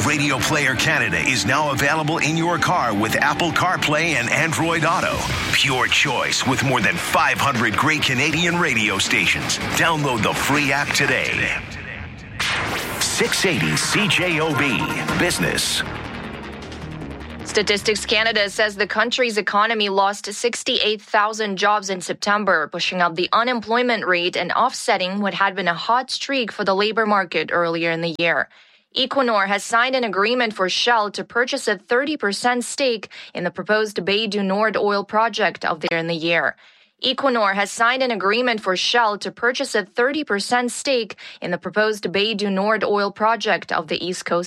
Radio Player Canada is now available in your car with Apple CarPlay and Android Auto. Pure choice with more than 500 great Canadian radio stations. Download the free app today. 680 CJOB Business. Statistics Canada says the country's economy lost 68,000 jobs in September, pushing up the unemployment rate and offsetting what had been a hot streak for the labor market earlier in the year. Equinor has signed an agreement for Shell to purchase a 30% stake in the proposed Bay du Nord oil project of there in the year. Equinor has signed an agreement for Shell to purchase a 30% stake in the proposed Bay du Nord oil project of the East Coast